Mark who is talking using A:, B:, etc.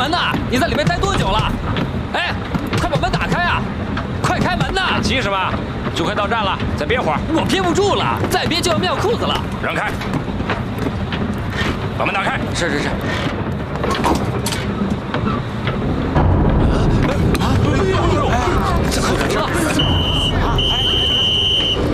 A: 门呐！你在里面待多久了？哎，快把门打开啊！快开门呐！
B: 急什么？就快到站了，再憋会儿。
A: 我憋不住了，再憋就要尿裤子了。
B: 让开！把门打开。
A: 是。